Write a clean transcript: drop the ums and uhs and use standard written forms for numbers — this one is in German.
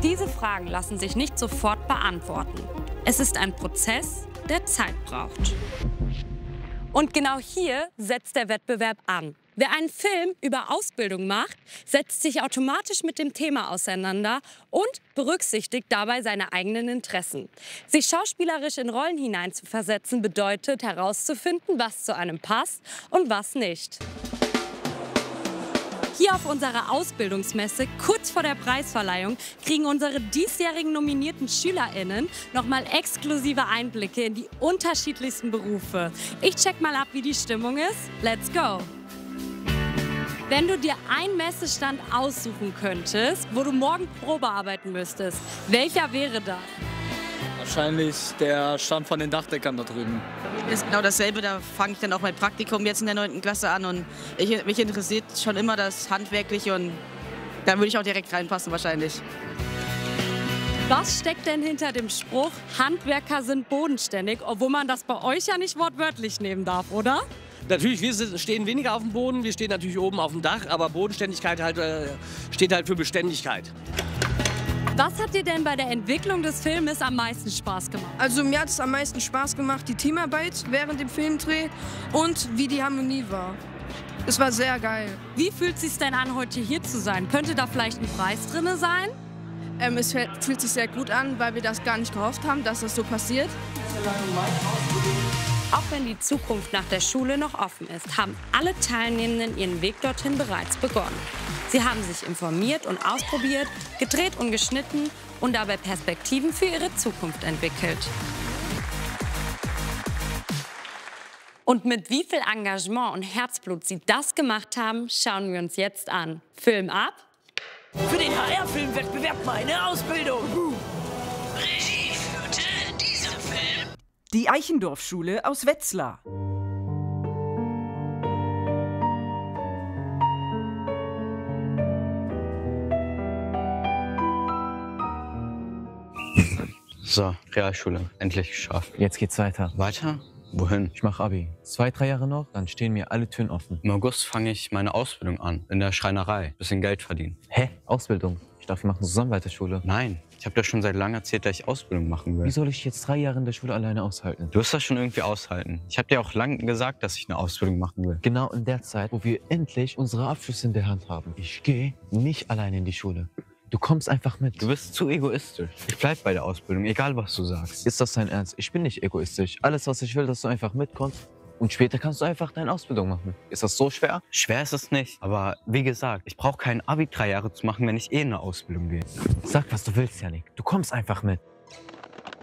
Diese Fragen lassen sich nicht sofort beantworten. Es ist ein Prozess, der Zeit braucht. Und genau hier setzt der Wettbewerb an. Wer einen Film über Ausbildung macht, setzt sich automatisch mit dem Thema auseinander und berücksichtigt dabei seine eigenen Interessen. Sich schauspielerisch in Rollen hineinzuversetzen, bedeutet herauszufinden, was zu einem passt und was nicht. Hier auf unserer Ausbildungsmesse, kurz vor der Preisverleihung, kriegen unsere diesjährigen nominierten SchülerInnen nochmal exklusive Einblicke in die unterschiedlichsten Berufe. Ich check mal ab, wie die Stimmung ist. Let's go! Wenn du dir einen Messestand aussuchen könntest, wo du morgen Probe arbeiten müsstest, welcher wäre das? Wahrscheinlich der Stand von den Dachdeckern da drüben. Ist genau dasselbe, da fange ich dann auch mein Praktikum jetzt in der 9. Klasse an und mich interessiert schon immer das Handwerkliche und da würde ich auch direkt reinpassen wahrscheinlich. Was steckt denn hinter dem Spruch, Handwerker sind bodenständig, obwohl man das bei euch ja nicht wortwörtlich nehmen darf, oder? Natürlich, wir stehen weniger auf dem Boden, wir stehen natürlich oben auf dem Dach, aber Bodenständigkeit steht halt für Beständigkeit. Was hat dir denn bei der Entwicklung des Filmes am meisten Spaß gemacht? Also mir hat es am meisten Spaß gemacht, die Teamarbeit während dem Filmdreh und wie die Harmonie war. Es war sehr geil. Wie fühlt es sich denn an, heute hier zu sein? Könnte da vielleicht ein Preis drin sein? Es fühlt sich sehr gut an, weil wir das gar nicht gehofft haben, dass das so passiert. Auch wenn die Zukunft nach der Schule noch offen ist, haben alle Teilnehmenden ihren Weg dorthin bereits begonnen. Sie haben sich informiert und ausprobiert, gedreht und geschnitten und dabei Perspektiven für ihre Zukunft entwickelt. Und mit wie viel Engagement und Herzblut sie das gemacht haben, schauen wir uns jetzt an. Film ab. Für den HR-Filmwettbewerb meine Ausbildung. Regie führte in diesem Film die Eichendorff-Schule aus Wetzlar. So, Realschule, endlich geschafft. Jetzt geht's weiter. Weiter? Wohin? Ich mache Abi. 2, 3 Jahre noch, dann stehen mir alle Türen offen. Im August fange ich meine Ausbildung an, in der Schreinerei. Bisschen Geld verdienen. Hä? Ausbildung? Ich dachte, wir machen zusammen weiter Schule. Nein, ich habe dir schon seit langem erzählt, dass ich Ausbildung machen will. Wie soll ich jetzt 3 Jahre in der Schule alleine aushalten? Du wirst das schon irgendwie aushalten. Ich habe dir auch lange gesagt, dass ich eine Ausbildung machen will. Genau in der Zeit, wo wir endlich unsere Abschlüsse in der Hand haben. Ich gehe nicht alleine in die Schule. Du kommst einfach mit. Du bist zu egoistisch. Ich bleib bei der Ausbildung, egal was du sagst. Ist das dein Ernst? Ich bin nicht egoistisch. Alles, was ich will, dass du einfach mitkommst. Und später kannst du einfach deine Ausbildung machen. Ist das so schwer? Schwer ist es nicht. Aber wie gesagt, ich brauche kein Abi 3 Jahre zu machen, wenn ich eh in eine Ausbildung gehe. Sag, was du willst, Janik. Du kommst einfach mit.